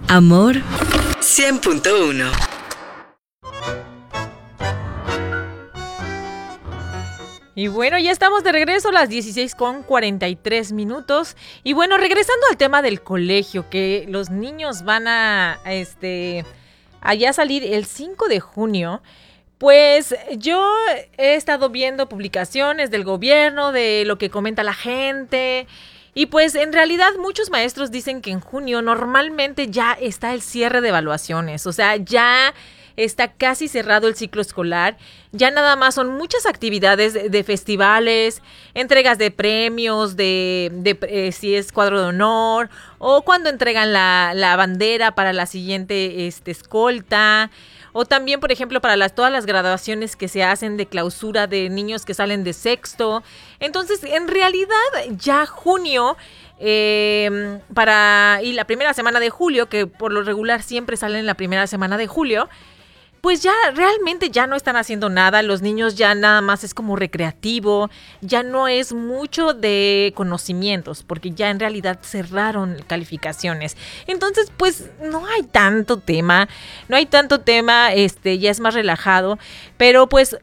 Amor 100.1. Y bueno, ya estamos de regreso a las 16:43. Y bueno, regresando al tema del colegio, que los niños van a allá salir el 5 de junio. Pues yo he estado viendo publicaciones del gobierno, de lo que comenta la gente. Y pues en realidad muchos maestros dicen que en junio normalmente ya está el cierre de evaluaciones. O sea, ya está casi cerrado el ciclo escolar. Ya nada más son muchas actividades de festivales, entregas de premios, si es cuadro de honor, o cuando entregan la bandera para la siguiente escolta. O también, por ejemplo, para todas las graduaciones que se hacen de clausura de niños que salen de sexto. Entonces, en realidad, ya junio y la primera semana de julio, que por lo regular siempre salen la primera semana de julio, pues ya realmente ya no están haciendo nada. Los niños ya nada más es como recreativo, ya no es mucho de conocimientos, porque ya en realidad cerraron calificaciones. Entonces, pues no hay tanto tema, ya es más relajado, pero pues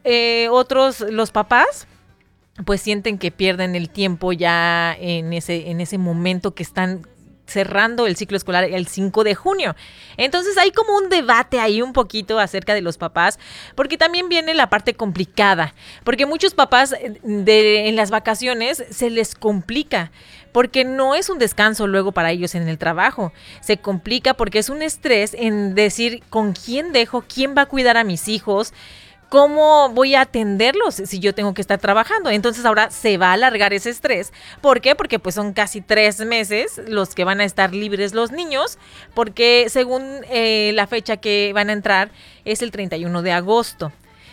los papás pues sienten que pierden el tiempo ya en ese momento que están cerrando el ciclo escolar el 5 de junio. Entonces hay como un debate ahí un poquito acerca de los papás, porque también viene la parte complicada, porque muchos papás en las vacaciones se les complica, porque no es un descanso luego para ellos en el trabajo. Se complica porque es un estrés en decir con quién dejo, quién va a cuidar a mis hijos, ¿cómo voy a atenderlos si yo tengo que estar trabajando? Entonces ahora se va a alargar ese estrés. ¿Por qué? Porque pues son casi 3 meses los que van a estar libres los niños, porque según la fecha que van a entrar es el 31 de agosto.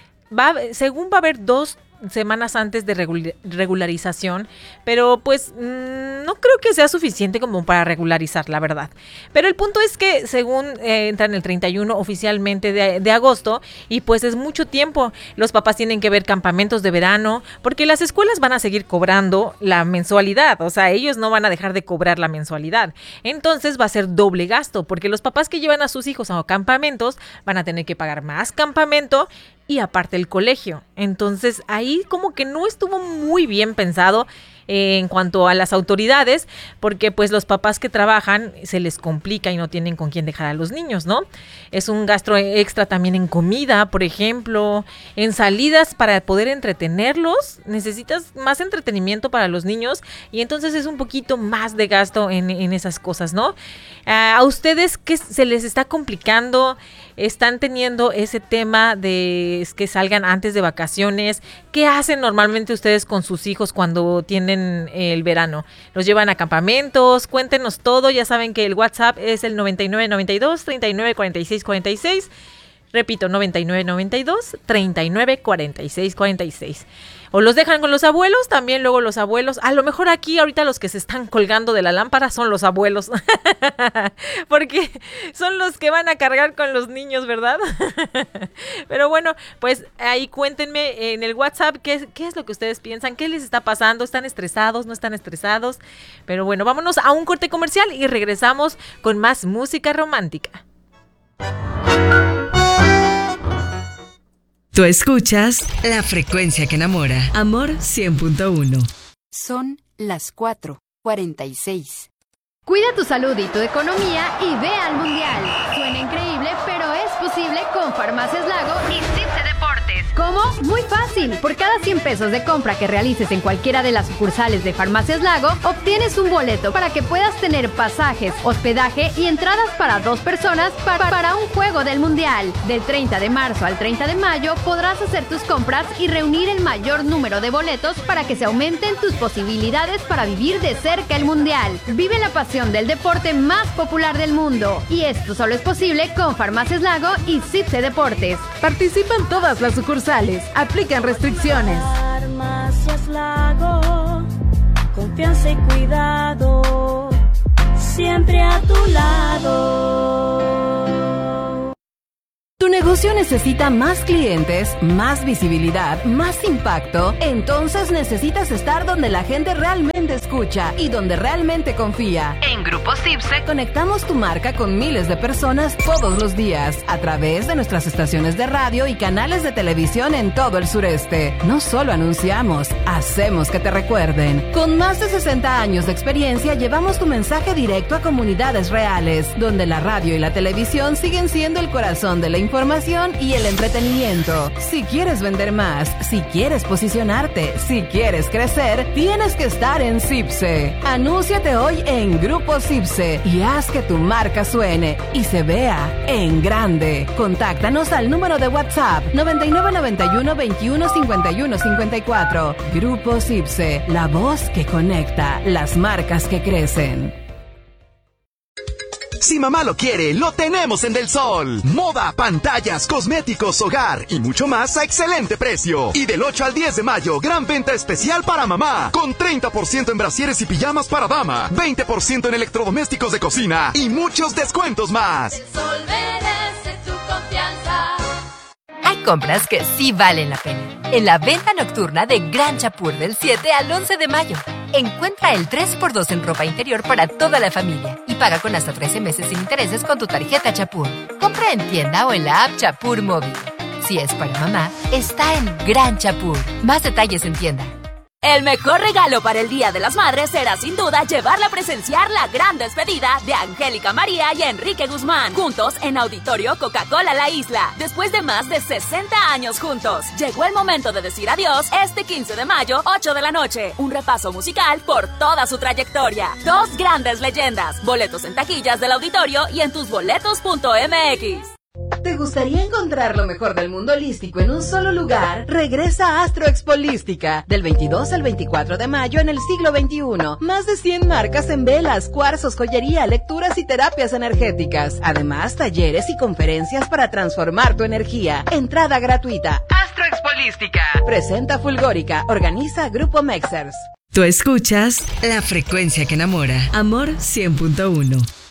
Según va a haber 2 semanas antes de regularización, pero pues no creo que sea suficiente como para regularizar, la verdad. Pero el punto es que según entran el 31 oficialmente de agosto, y pues es mucho tiempo. Los papás tienen que ver campamentos de verano, porque las escuelas van a seguir cobrando la mensualidad, o sea, ellos no van a dejar de cobrar la mensualidad. Entonces va a ser doble gasto, porque los papás que llevan a sus hijos a campamentos van a tener que pagar más campamento y aparte el colegio. Entonces ahí como que no estuvo muy bien pensado en cuanto a las autoridades, porque pues los papás que trabajan se les complica y no tienen con quién dejar a los niños, ¿no? Es un gasto extra también en comida, por ejemplo, en salidas para poder entretenerlos. Necesitas más entretenimiento para los niños y entonces es un poquito más de gasto en esas cosas, ¿no? ¿A ustedes qué se les está complicando? ¿Están teniendo ese tema de que salgan antes de vacaciones? ¿Qué hacen normalmente ustedes con sus hijos cuando tienen el verano? ¿Los llevan a campamentos? Cuéntenos todo. Ya saben que el WhatsApp es el 9992-394646. Repito, 9992-394646. O los dejan con los abuelos, también luego los abuelos. A lo mejor aquí ahorita los que se están colgando de la lámpara son los abuelos. Porque son los que van a cargar con los niños, ¿verdad? Pero bueno, pues ahí cuéntenme en el WhatsApp qué es lo que ustedes piensan, qué les está pasando, ¿están estresados, no están estresados? Pero bueno, vámonos a un corte comercial y regresamos con más música romántica. Tú escuchas La Frecuencia que Enamora. Amor 100.1. Son las 4:46. Cuida tu salud y tu economía y ve al Mundial. Suena increíble, pero es posible con Farmacias Lago y Cipse Deportes. ¿Cómo? Muy fácil. Por cada 100 pesos de compra que realices en cualquiera de las sucursales de Farmacias Lago, obtienes un boleto para que puedas tener pasajes, hospedaje y entradas para 2 personas para un juego del Mundial. Del 30 de marzo al 30 de mayo podrás hacer tus compras y reunir el mayor número de boletos para que se aumenten tus posibilidades para vivir de cerca el Mundial. Vive la pasión del deporte más popular del mundo. Y esto solo es posible con Farmacias Lago y Cipse Deportes. Participan todas las sucursales. Aplican restricciones. Farmacias Lago, confianza y cuidado, siempre a tu lado. Tu negocio necesita más clientes, más visibilidad, más impacto, entonces necesitas estar donde la gente realmente escucha y donde realmente confía. En Grupo Cipse conectamos tu marca con miles de personas todos los días a través de nuestras estaciones de radio y canales de televisión en todo el sureste. No solo anunciamos, hacemos que te recuerden. Con más de 60 años de experiencia, llevamos tu mensaje directo a comunidades reales, donde la radio y la televisión siguen siendo el corazón de la información y el entretenimiento. Si quieres vender más, si quieres posicionarte, si quieres crecer, tienes que estar en Cipse. Anúnciate hoy en Grupo Cipse y haz que tu marca suene y se vea en grande. Contáctanos al número de WhatsApp 9991 21 51 54. Grupo Cipse, la voz que conecta, las marcas que crecen. Si mamá lo quiere, lo tenemos en Del Sol. Moda, pantallas, cosméticos, hogar y mucho más a excelente precio. Y del 8 al 10 de mayo, gran venta especial para mamá. Con 30% en brasieres y pijamas para dama, 20% en electrodomésticos de cocina y muchos descuentos más. Del Sol merece tu confianza. Hay compras que sí valen la pena. En la venta nocturna de Gran Chapur del 7 al 11 de mayo. Encuentra el 3x2 en ropa interior para toda la familia y paga con hasta 13 meses sin intereses con tu tarjeta Chapur. Compra en tienda o en la app Chapur Móvil. Si es para mamá, está en Gran Chapur. Más detalles en tienda. El mejor regalo para el Día de las Madres será sin duda llevarla a presenciar la gran despedida de Angélica María y Enrique Guzmán, juntos en Auditorio Coca-Cola La Isla. Después de más de 60 años juntos, llegó el momento de decir adiós este 15 de mayo, 8 de la noche. Un repaso musical por toda su trayectoria. Dos grandes leyendas. Boletos en taquillas del auditorio y en tusboletos.mx. ¿Te gustaría encontrar lo mejor del mundo holístico en un solo lugar? Regresa a Astro Expo Holística, del 22 al 24 de mayo en el siglo XXI. Más de 100 marcas en velas, cuarzos, joyería, lecturas y terapias energéticas. Además, talleres y conferencias para transformar tu energía. Entrada gratuita. Astro Expo Holística. Presenta Fulgórica. Organiza Grupo Mexers. Tú escuchas La Frecuencia que Enamora. Amor 100.1.